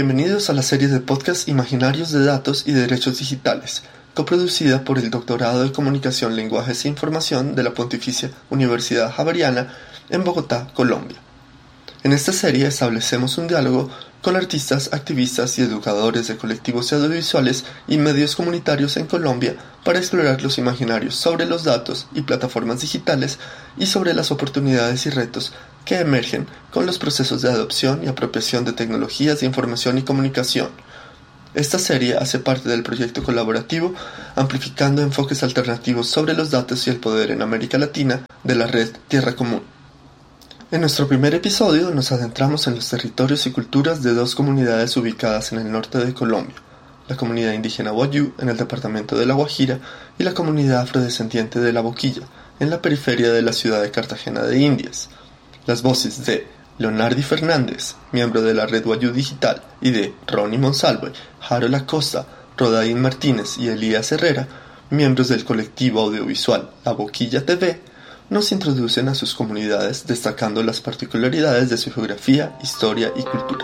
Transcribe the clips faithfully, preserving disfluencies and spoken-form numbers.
Bienvenidos a la serie de podcast Imaginarios de Datos y Derechos Digitales, coproducida por el Doctorado de Comunicación, Lenguajes e Información de la Pontificia Universidad Javeriana en Bogotá, Colombia. En esta serie establecemos un diálogo con artistas, activistas y educadores de colectivos audiovisuales y medios comunitarios en Colombia para explorar los imaginarios sobre los datos y plataformas digitales y sobre las oportunidades y retos que emergen con los procesos de adopción y apropiación de tecnologías de información y comunicación. Esta serie hace parte del proyecto colaborativo Amplificando enfoques alternativos sobre los datos y el poder en América Latina de la red Tierra Común. En nuestro primer episodio nos adentramos en los territorios y culturas de dos comunidades ubicadas en el norte de Colombia, la comunidad indígena Wayuu en el departamento de La Guajira y la comunidad afrodescendiente de La Boquilla en la periferia de la ciudad de Cartagena de Indias. Las voces de Leonardi Fernández, miembro de la red Wayuu Digital, y de Ronnie Monsalve, Harold Acosta, Rodaín Martínez y Elías Herrera, miembros del colectivo audiovisual La Boquilla T V, nos introducen a sus comunidades destacando las particularidades de su geografía, historia y cultura.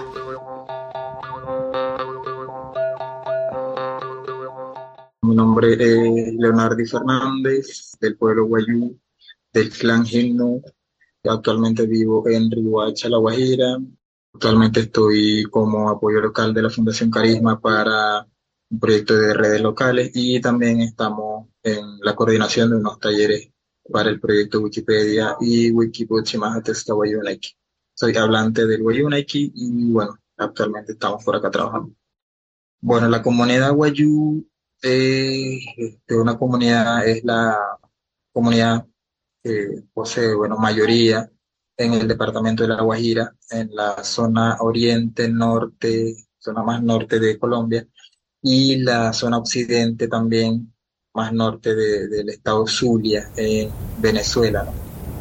Mi nombre es Leonardi Fernández, del pueblo Wayuu, del clan Gilno. Actualmente vivo en Riohacha, La Guajira. Actualmente estoy como apoyo local de la Fundación Carisma para un proyecto de redes locales y también estamos en la coordinación de unos talleres para el proyecto Wikipedia y Wikipuchimahatesta Wayuunaki. Soy hablante del Wayuunaki y bueno, actualmente estamos por acá trabajando. Bueno, la comunidad Wayuu es este, una comunidad, es la comunidad que posee, bueno, mayoría en el departamento de La Guajira, en la zona oriente, norte, zona más norte de Colombia, y la zona occidente también, más norte de, del estado Zulia, en Venezuela, ¿no?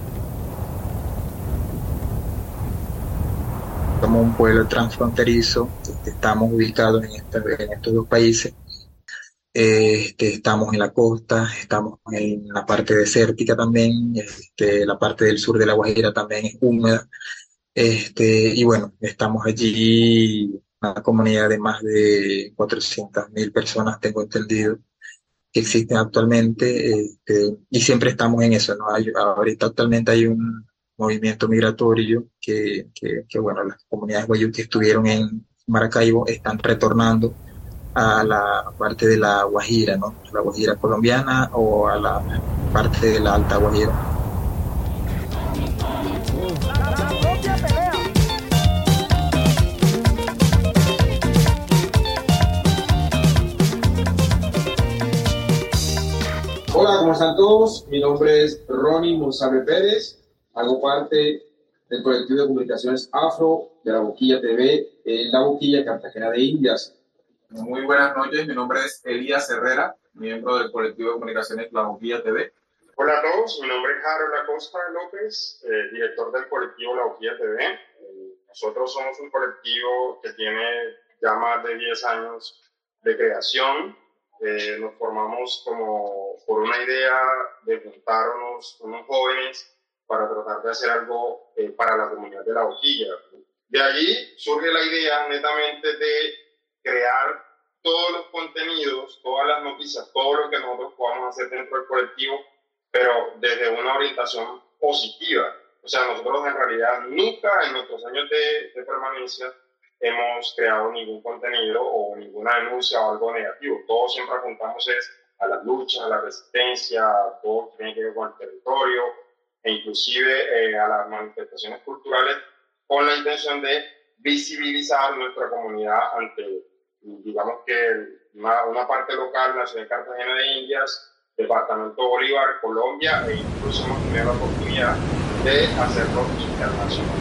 Somos un pueblo transfronterizo, estamos ubicados en, esta, en estos dos países. Este, estamos en la costa, estamos en la parte desértica también, este, la parte del sur de La Guajira también es húmeda, este, y bueno, estamos allí, una comunidad de más de cuatrocientas mil personas, tengo entendido, que existen actualmente, este, y siempre estamos en eso, ¿no? Hay, ahorita actualmente hay un movimiento migratorio que, que, que bueno, las comunidades guayú que estuvieron en Maracaibo están retornando a la parte de la Guajira, ¿no? La Guajira colombiana o a la parte de la Alta Guajira. Hola, ¿cómo están todos? Mi nombre es Ronnie Monsalve Pérez, hago parte del colectivo de comunicaciones Afro de La Boquilla T V en La Boquilla, Cartagena de Indias. Muy buenas noches, mi nombre es Elías Herrera, miembro del colectivo de comunicaciones La Boquilla T V. Hola a todos, mi nombre es Harold Acosta López, eh, director del colectivo La Boquilla T V. Eh, nosotros somos un colectivo que tiene ya más de diez años de creación. Eh, nos formamos como por una idea de juntarnos unos jóvenes para tratar de hacer algo eh, para la comunidad de La Boquilla. De allí surge la idea netamente de crear todos los contenidos, todas las noticias, todo lo que nosotros podamos hacer dentro del colectivo, pero desde una orientación positiva. O sea, nosotros en realidad nunca en nuestros años de, de permanencia hemos creado ningún contenido o ninguna denuncia o algo negativo. Todo siempre apuntamos es a las luchas, a la resistencia, a todo que tiene que ver con el territorio e inclusive eh, a las manifestaciones culturales con la intención de visibilizar nuestra comunidad ante, digamos que una, una parte local, la ciudad de Cartagena de Indias, departamento Bolívar, Colombia, e incluso hemos tenido la oportunidad de hacerlo internacional.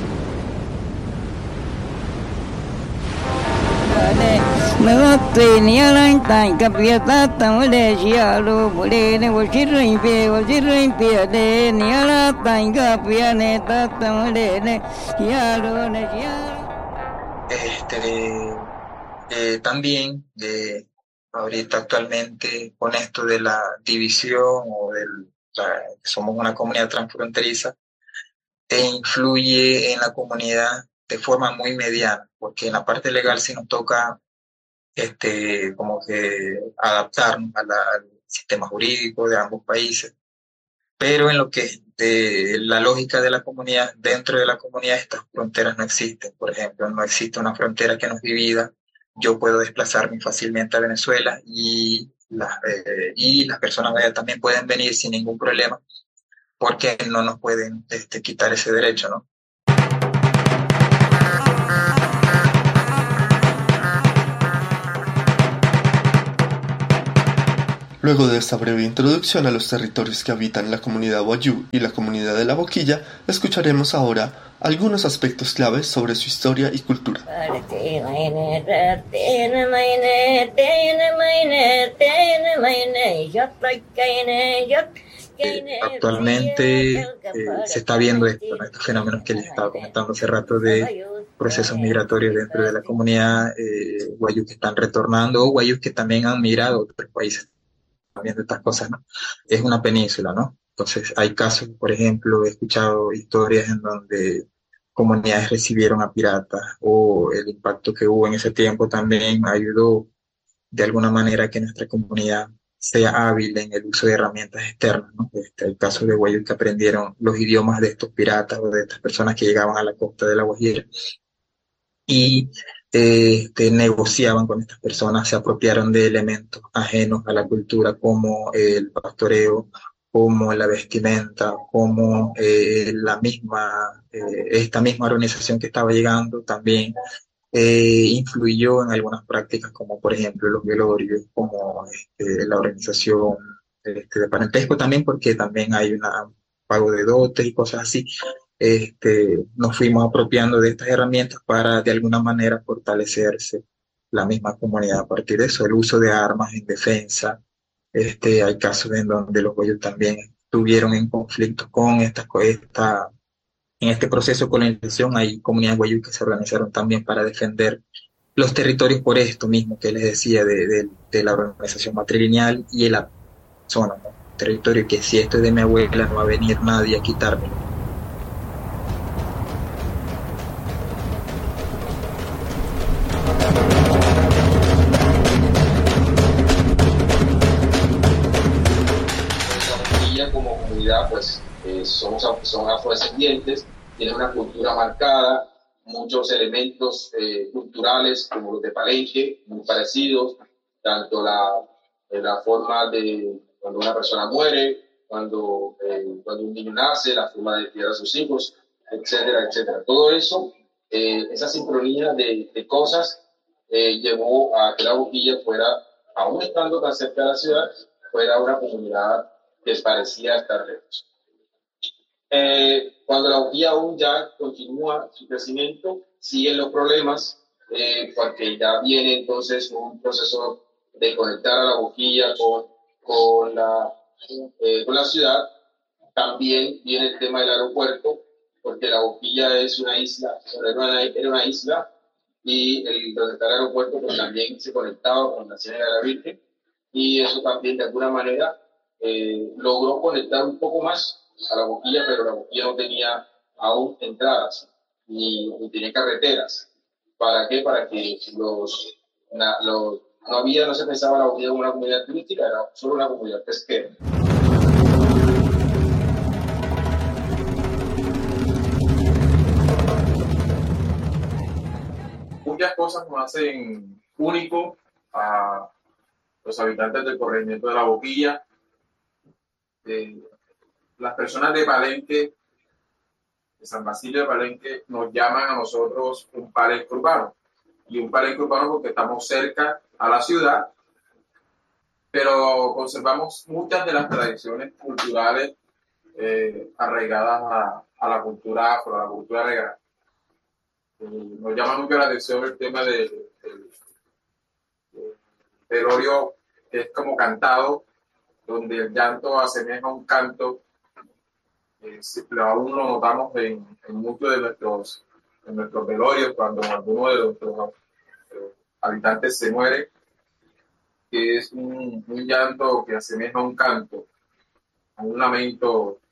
Este, eh, también eh, ahorita actualmente con esto de la división o del la, somos una comunidad transfronteriza, e influye en la comunidad de forma muy mediana, porque en la parte legal sí nos toca este, como que adaptarnos a la, al sistema jurídico de ambos países, pero en lo que es de la lógica de la comunidad, dentro de la comunidad estas fronteras no existen. Por ejemplo, no existe una frontera que nos divida. Yo puedo desplazarme fácilmente a Venezuela y las, eh, y las personas allá también pueden venir sin ningún problema, porque no nos pueden este, quitar ese derecho, ¿no? Luego de esta breve introducción a los territorios que habitan la comunidad wayuu y la comunidad de La Boquilla, escucharemos ahora algunos aspectos claves sobre su historia y cultura. Eh, actualmente eh, se está viendo esto, ¿no? Estos fenómenos que les estaba comentando hace rato de procesos migratorios dentro de la comunidad eh, wayuu que están retornando o wayúus que también han migrado a otros países viendo estas cosas, ¿no? Es una península, ¿no? Entonces hay casos, por ejemplo, he escuchado historias en donde comunidades recibieron a piratas o el impacto que hubo en ese tiempo también ayudó de alguna manera a que nuestra comunidad sea hábil en el uso de herramientas externas, ¿no? Este, el caso de wayúus que aprendieron los idiomas de estos piratas o de estas personas que llegaban a la costa de La Guajira y eh, este, negociaban con estas personas, se apropiaron de elementos ajenos a la cultura como eh, el pastoreo, como la vestimenta, como eh, la misma, eh, esta misma organización que estaba llegando también eh, influyó en algunas prácticas como por ejemplo los velorios, como este, la organización este, de parentesco también, porque también hay un pago de dotes y cosas así. Este, nos fuimos apropiando de estas herramientas para de alguna manera fortalecerse la misma comunidad a partir de eso, el uso de armas en defensa. Este, hay casos en donde los wayúus también estuvieron en conflicto con esta, esta, en este proceso de colonización. Hay comunidades wayúus que se organizaron también para defender los territorios por esto mismo que les decía de, de, de la organización matrilineal y la zona, ¿no? Territorio que si esto es de mi abuela no va a venir nadie a quitármelo. Pues eh, somos, son afrodescendientes, tienen una cultura marcada, muchos elementos eh, culturales como los de Palenque, muy parecidos, tanto la, la forma de cuando una persona muere, cuando, eh, cuando un niño nace, la forma de criar a sus hijos, etcétera, etcétera. Todo eso, eh, esa sincronía de, de cosas eh, llevó a que La Boquilla fuera, aún estando tan cerca de la ciudad, fuera una comunidad que parecía estar lejos. Eh, cuando La Boquilla aún ya continúa su crecimiento, siguen los problemas, eh, porque ya viene entonces un proceso de conectar a La Boquilla con, con, la, eh, con la ciudad. También viene el tema del aeropuerto, porque La Boquilla es una isla, era una, era una isla, y el conectar al aeropuerto pues, también se conectaba con la Ciénaga de la Virgen, y eso también de alguna manera Eh, logró conectar un poco más a La Boquilla, pero La Boquilla no tenía aún entradas ni, ni tenía carreteras. ¿Para qué? Para que los, na, los no había, no se pensaba La Boquilla como una comunidad turística, era solo una comunidad pesquera. Muchas cosas nos hacen único a los habitantes del corregimiento de La Boquilla. Eh, las personas de Palenque, de San Basilio de Palenque, nos llaman a nosotros un palenque urbano. Y un palenque urbano porque estamos cerca a la ciudad, pero conservamos muchas de las tradiciones culturales eh, arraigadas a, a la cultura afro, a la cultura negra. Eh, nos llama mucho la atención el tema del velorio, que es como cantado, donde el llanto asemeja un canto. Eh, aún lo notamos en, en muchos de nuestros, en nuestros velorios, cuando alguno de nuestros eh, habitantes se muere, que es un, un llanto que asemeja un canto, a un lamento